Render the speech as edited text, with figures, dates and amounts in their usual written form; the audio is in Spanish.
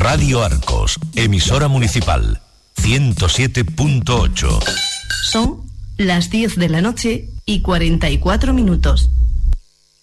Radio Arcos, emisora municipal, 107.8. Son las 10 de la noche y 44 minutos.